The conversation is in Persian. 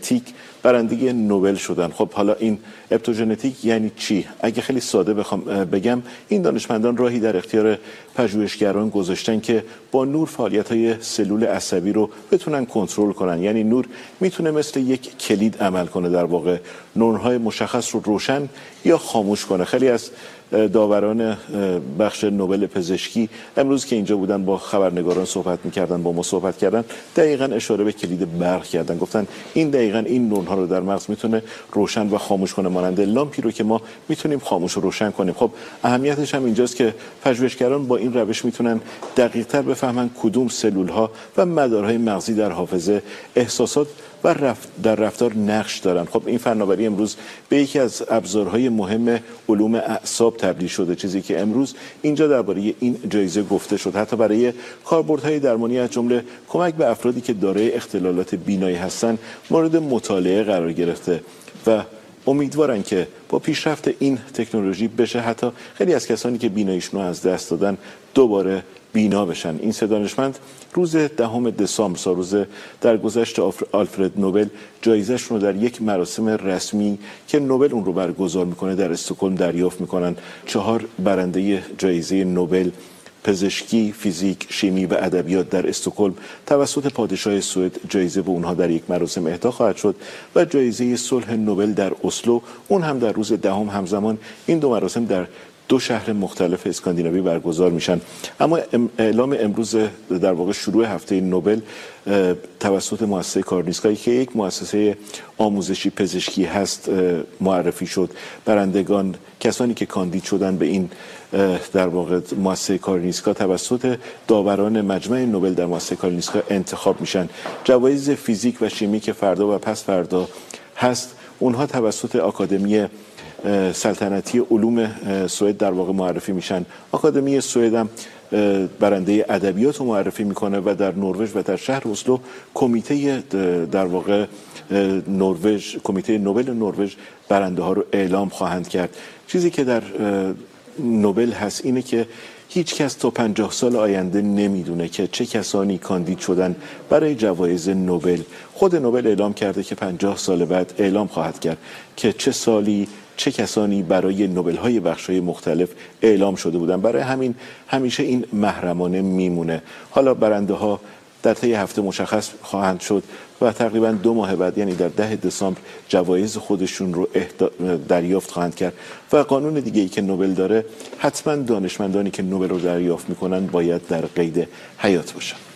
اپتوژنتیک برنده نوبل شدن. خب حالا این اپتوژنتیک یعنی چی؟ اگه خیلی ساده بخوام بگم، این دانشمندان راهی در اختیار پژوهشگران گذاشتن که با نور فعالیت‌های سلول عصبی رو بتونن کنترل کنن. یعنی نور میتونه مثل یک کلید عمل کنه، در واقع نورهای مشخص رو روشن یا خاموش کنه. خیلی از داوران بخش نوبل پزشکی امروز که اینجا بودن با خبرنگاران صحبت می‌کردن، با ما صحبت کردن، دقیقاً اشاره به کلید برق کردن. گفتن این دقیقاً این نورها رو در مغز میتونه روشن و خاموش کنه، مانند لامپی رو که ما میتونیم خاموش و روشن کنیم. خب اهمیتش هم اینجاست که پژوهشگران با این روش میتونن دقیق‌تر بفهمن کدوم سلول‌ها و مدارهای مغزی در حافظه، احساسات و در رفتار نقش دارن. خب این فناوری امروز به یکی از ابزارهای مهم علوم اعصاب تبدیل شده، چیزی که امروز اینجا درباره این جایزه گفته شد. حتی برای کاربردهای درمانی از جمله کمک به افرادی که دارای اختلالات بینایی هستند مورد مطالعه قرار گرفته و امیدوارن که با پیشرفت این تکنولوژی بشه حتی خیلی از کسانی که بیناییشون رو از دست دادن دوباره بینا بشن. این سه دانشمند روز 10 دسامبر، روز درگذشت آلفرد نوبل، جایزه‌شون رو در یک مراسم رسمی که نوبل اون رو برگزار میکنه در استکهلم دریافت میکنن. 4 برنده جایزه نوبل پزشکی، فیزیک، شیمی و ادبیات در استکهلم توسط پادشاه سوئد جایزه به اونها در یک مراسم اهدا خواهد شد و جایزه صلح نوبل در اسلو، اون هم در روز 10 همزمان. این دو مراسم در 2 شهر مختلف اسکاندیناوی برگزار میشن. اما اعلام امروز در واقع شروع هفته نوبل توسط مؤسسه کارولینسکا که یک مؤسسه آموزشی پزشکی هست معرفی شد. برندگان، کسانی که کاندید شدن به این در واقع مؤسسه کارولینسکا توسط داوران مجمع نوبل در مؤسسه کارولینسکا انتخاب میشن. جوایز فیزیک و شیمی که فردا و پس فردا هست، اونها توسط آکادمی سلطنتی علوم سوئد در واقع معرفی میشن. آکادمی سوئد هم برنده ادبیات رو معرفی میکنه و در نروژ و در شهر اسلو کمیته در واقع کمیته نوبل نروژ برنده ها رو اعلام خواهند کرد. چیزی که در نوبل هست اینه که هیچ کس تا 50 سال آینده نمیدونه که چه کسانی کاندید شدن برای جوایز نوبل. خود نوبل اعلام کرده که 50 سال بعد اعلام خواهد کرد که چه سالی چه کسانی برای نوبل های بخش‌های مختلف اعلام شده بودن. برای همین همیشه این محرمانه میمونه. حالا برنده ها در طی هفته مشخص خواهند شد و تقریبا 2 ماه بعد، یعنی در 10 دسامبر، جوایز خودشون رو دریافت خواهند کرد. و قانون دیگه‌ای که نوبل داره، حتما دانشمندانی که نوبل رو دریافت میکنن باید در قید حیات باشن.